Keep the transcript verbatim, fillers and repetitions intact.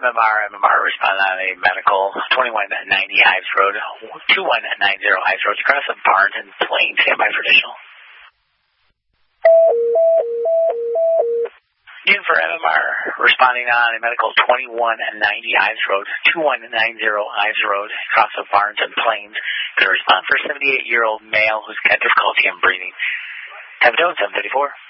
M M R, M M R responding on a medical, twenty-one ninety Hives Road, two one nine zero Hives Road, across the Barnes and Plains. Stand by for additional. Again for M M R, responding on a medical, twenty-one ninety Hives Road, two one nine zero Hives Road, across the Barnes and Plains. Going to respond for a seventy-eight-year-old male who's got difficulty in breathing. Time of seven thirty-four.